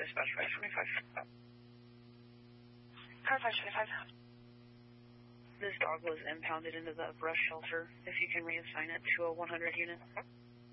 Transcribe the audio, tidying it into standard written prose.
dispatch 525. Car 525. This dog was impounded into the brush shelter. If you can reassign it to a 100 unit.